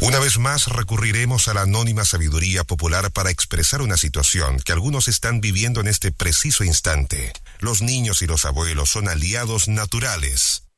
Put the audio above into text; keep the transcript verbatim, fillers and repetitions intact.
Una vez más recurriremos a la anónima sabiduría popular para expresar una situación que algunos están viviendo en este preciso instante. Los niños y los abuelos son aliados naturales